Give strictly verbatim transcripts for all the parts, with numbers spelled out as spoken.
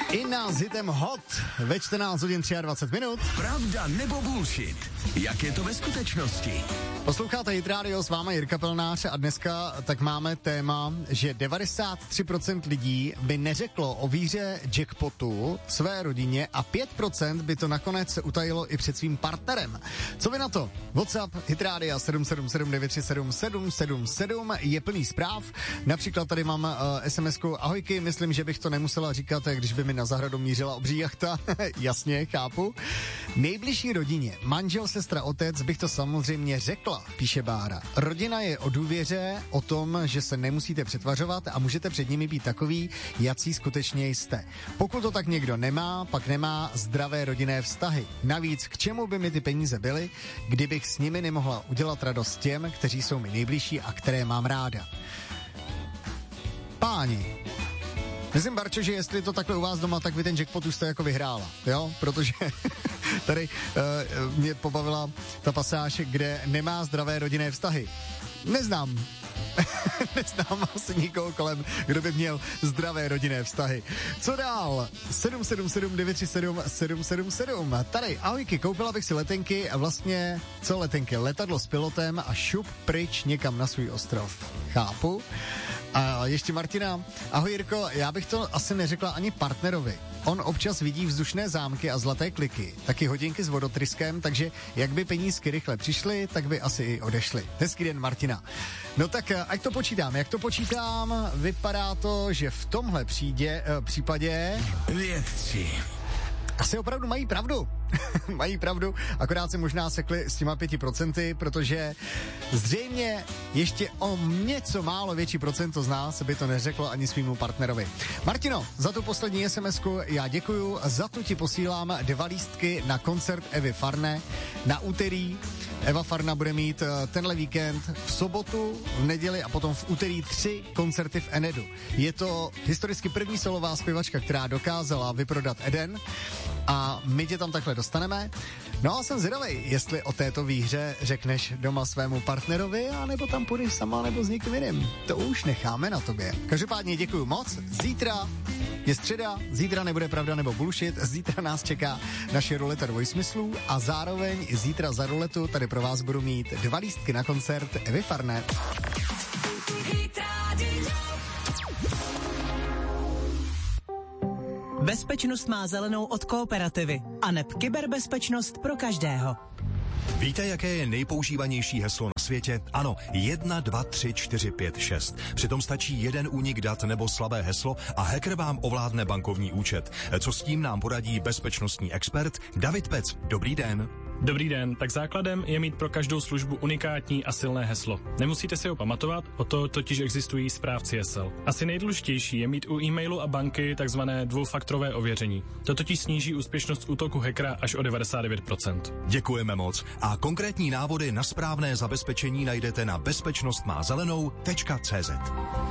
I nás hitem Hot ve čtrnáct hodin dvacet tři minut. Pravda nebo bullshit? Jak je to ve skutečnosti? Posloucháte Hit Radio, s vámi Jirka Pelnář a dneska tak máme téma, že devadesát tři procent lidí by neřeklo o výhře jackpotu své rodině a pět procent by to nakonec utajilo i před svým partnerem. Co vy na to? WhatsApp Hit Radio sedm sedm sedm devět tři sedm sedm sedm sedm je plný zpráv. Například tady mám uh, SMSku: ahojky, myslím, že bych to nemusela říkat, když by mi na zahradu mířila obří jachta. Jasně, chápu. Nejbližší rodině, manžel, sestra, otec, bych to samozřejmě řekla, píše Bára. Rodina je o důvěře, o tom, že se nemusíte přetvařovat a můžete před nimi být takový, jací skutečně jste. Pokud to tak někdo nemá, pak nemá zdravé rodinné vztahy. Navíc, k čemu by mi ty peníze byly, kdybych s nimi nemohla udělat radost těm, kteří jsou mi nejbližší a které mám ráda. Páni, myslím, Barčo, že jestli to takhle u vás doma, tak vy ten jackpot už jste jako vyhrála, jo? Protože tady uh, mě pobavila ta pasáž, kde nemá zdravé rodinné vztahy. Neznám. Neznám asi nikoho kolem, kdo by měl zdravé rodinné vztahy. Co dál? sedm sedm sedm devět tři sedm sedm sedm sedm. Tady, ahojky, koupila bych si letenky a vlastně, co letenky? Letadlo s pilotem a šup pryč někam na svůj ostrov. Chápu. A ještě Martina. Ahoj Jirko, já bych to asi neřekla ani partnerovi. On občas vidí vzdušné zámky a zlaté kliky, taky hodinky s vodotryskem, takže jak by penízky rychle přišly, tak by asi i odešly. Hezký den, Martina. No tak ať to počítám. Jak to počítám, vypadá to, že v tomhle přídě, uh, případě... Vědci. Asi opravdu mají pravdu. Mají pravdu, akorát se možná sekli s těma pěti procenty, protože zřejmě ještě o něco málo větší procento z nás by to neřeklo ani svýmu partnerovi. Martino, za tu poslední SMSku já děkuju, za tu ti posílám dva lístky na koncert Evy Farné na úterý. Eva Farna bude mít tenhle víkend v sobotu, v neděli a potom v úterý tři koncerty v Enedu. Je to historicky první solová zpěvačka, která dokázala vyprodat Eden a my tě tam takhle dostaneme. No a jsem zvědavej, jestli o této výhře řekneš doma svému partnerovi, anebo tam půjdeš sama, nebo s někým jiným. To už necháme na tobě. Každopádně děkuju moc. Zítra je středa, zítra nebude pravda nebo bullshit, zítra nás čeká naše ruleta dvojsmyslů a zároveň zítra za ruletu tady pro vás budu mít dva lístky na koncert Evy Farné. Bezpečnost má zelenou od Kooperativy a neb kyberbezpečnost pro každého. Víte, jaké je nejpoužívanější heslo na světě? Ano, jedna, dva, tři, čtyři, pět, šest. Přitom stačí jeden únik dat nebo slabé heslo a hacker vám ovládne bankovní účet. Co s tím nám poradí bezpečnostní expert David Pec. Dobrý den. Dobrý den, tak základem je mít pro každou službu unikátní a silné heslo. Nemusíte si ho pamatovat, o to totiž existují správci hesel. Asi nejdůležitější je mít u e-mailu a banky takzvané dvoufaktorové ověření. To totiž sníží úspěšnost útoku hackera až o devadesát devět procent. Děkujeme moc. A konkrétní návody na správné zabezpečení najdete na bezpečnostmázelenou tečka cé zet.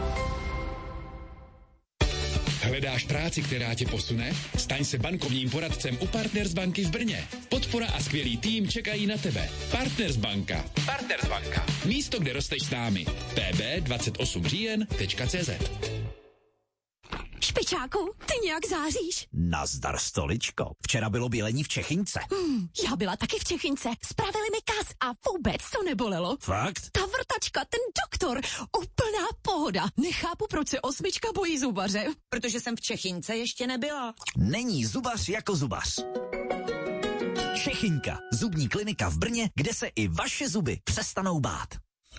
Hledáš práci, která tě posune? Staň se bankovním poradcem u Partners banky v Brně. Podpora a skvělý tým čekají na tebe. Partners banka. Partners banka. Místo, kde rosteš s námi. p b dvacet osm říjen tečka cé zet. Špičáku, ty nějak záříš. Nazdar, stoličko. Včera bylo bělení v Čechince. Hmm, já byla taky v Čechince. Spravili mi kas a vůbec to nebolelo. Fakt? Ta vrtačka, ten doktor, úplná pohoda. Nechápu, proč se osmička bojí zubaře. Protože jsem v Čechince ještě nebyla. Není zubař jako zubař. Čechinka, zubní klinika v Brně, kde se i vaše zuby přestanou bát.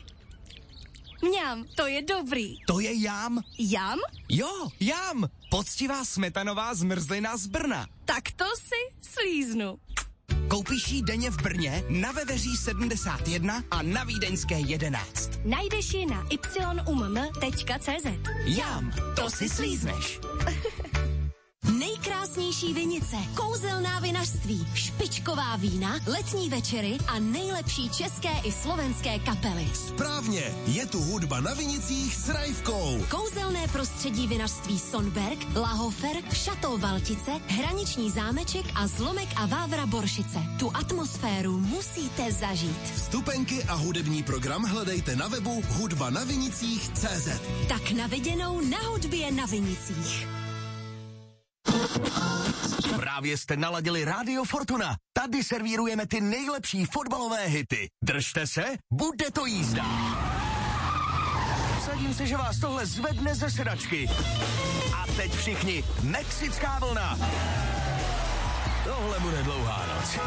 Mňam, to je dobrý. To je jám. Jam? Jo, jám. Poctivá smetanová zmrzlina z Brna. Tak to si slíznu. Koupíš jí denně v Brně, na Veveří sedmdesát jedna a na Vídeňské jedenáct. Najdeš ji na y u m m tečka cé zet. Jám, to si slízneš. Nejkrásnější vinice, kouzelná vinařství, špičková vína, letní večery a nejlepší české i slovenské kapely. Správně, je tu hudba na vinicích s Rajvkou. Kouzelné prostředí vinařství Sonberg, Lahofer, Šatov Valtice, Hraniční zámeček a Zlomek a Vávra Boršice. Tu atmosféru musíte zažít. Vstupenky a hudební program hledejte na webu hudba na vinicích tečka cé zet. Tak na viděnou na hudbě na vinicích. Právě jste naladili Rádio Fortuna. Tady servírujeme ty nejlepší fotbalové hity. Držte se, bude to jízda. Sadím se, že vás tohle zvedne ze sedačky. A teď všichni, mexická vlna. Tohle bude dlouhá noc.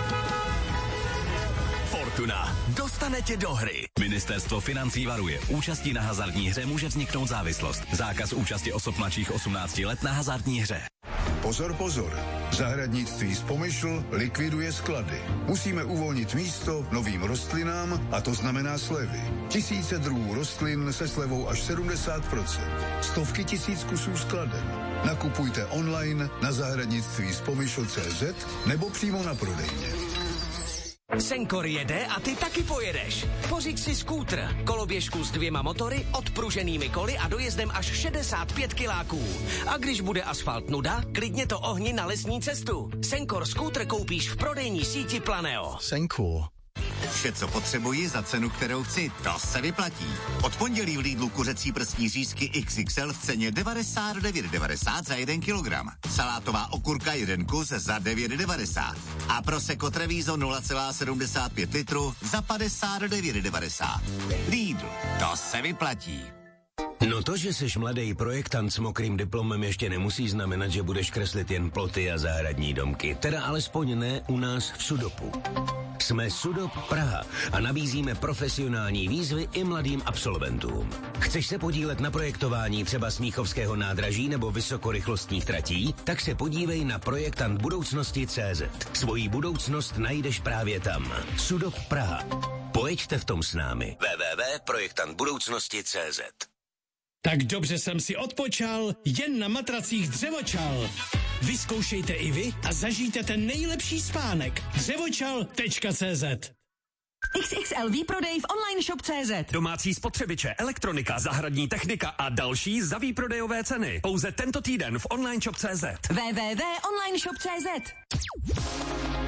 Fortuna. Dostane tě do hry. Ministerstvo financí varuje. Účastí na hazardní hře může vzniknout závislost. Zákaz účasti osob mladších osmnácti let na hazardní hře. Pozor, pozor. Zahradnictví Spomyšl likviduje sklady. Musíme uvolnit místo novým rostlinám a to znamená slevy. Tisíce druhů rostlin se slevou až sedmdesát procent. Stovky tisíc kusů skladen. Nakupujte online na zahradnictví spomyšl tečka cé zet nebo přímo na prodejně. Senkor jede a ty taky pojedeš. Pořiď si skútr, koloběžku s dvěma motory, odpruženými koly a dojezdem až šedesát pět kiláků. A když bude asfalt nuda, klidně to ohni na lesní cestu. Senkor skútr koupíš v prodejní síti Planeo. Senkor. Vše, co potřebuji za cenu, kterou chci, to se vyplatí. Od pondělí v Lidlu kuřecí prsní řízky iks iks el v ceně devadesát devět devadesát za jeden kilogram. Salátová okurka jeden kus za devět devadesát. A Prosecco Treviso nula celá sedmdesát pět litru za padesát devět devadesát. Lidl, to se vyplatí. No to, že jsi mladý projektant s mokrým diplomem, ještě nemusí znamenat, že budeš kreslit jen ploty a zahradní domky. Teda alespoň ne u nás v Sudopu. Jsme Sudop Praha a nabízíme profesionální výzvy i mladým absolventům. Chceš se podílet na projektování třeba Smíchovského nádraží nebo vysokorychlostních tratí? Tak se podívej na projektant budoucnosti tečka cé zet. Svojí budoucnost najdeš právě tam. Sudop Praha. Pojeďte v tom s námi. w w w tečka projektant budoucnosti tečka cé zet. Tak dobře jsem si odpočal, jen na matracích Dřevočal. Vyzkoušejte i vy a zažijte ten nejlepší spánek. dřevočal tečka cé zet. iks iks el výprodej v online shop tečka cé zet. Domácí spotřebiče, elektronika, zahradní technika a další za výprodejové ceny. Pouze tento týden v online shop tečka cé zet. w w w tečka online shop tečka cé zet.